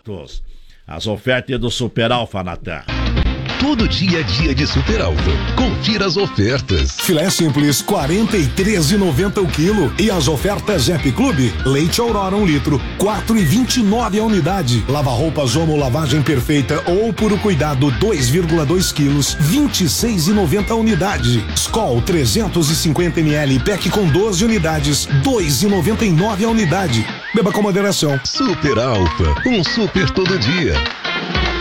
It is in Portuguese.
baratos. As ofertas do Super Alfa, Natan. Todo dia é dia de Super Alfa. Confira as ofertas. Filé simples, R$ 43,90 o quilo. E as ofertas Zep Clube. Leite Aurora 1 litro, R$ 4,29 a unidade. Lava-roupas Omo lavagem perfeita ou puro cuidado 2,2 quilos, R$ 26,90 a unidade. Skol 350 ml, pack com 12 unidades, R$ 2,99 a unidade. Beba com moderação. Super Alfa, um super todo dia.